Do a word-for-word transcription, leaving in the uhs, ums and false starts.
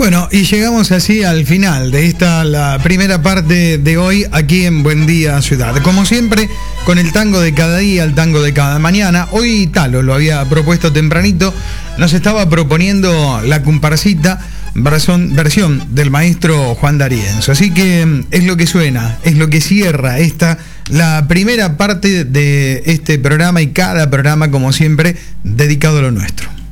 Bueno, y llegamos así al final de esta, la primera parte de hoy aquí en Buen Día Ciudad. Como siempre, con el tango de cada día, el tango de cada mañana. Hoy Talo lo había propuesto tempranito, nos estaba proponiendo la comparsita, versión, versión del maestro Juan D'Arienzo. Así que es lo que suena, es lo que cierra esta, la primera parte de este programa y cada programa, como siempre, dedicado a lo nuestro.